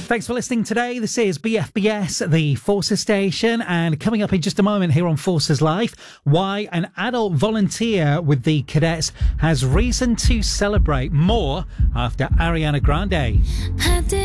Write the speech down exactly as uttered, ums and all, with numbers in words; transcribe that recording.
Thanks for listening today. This is B F B S, the Forces station, and coming up in just a moment here on Forces Life, why an adult volunteer with the cadets has reason to celebrate. More after Ariana Grande.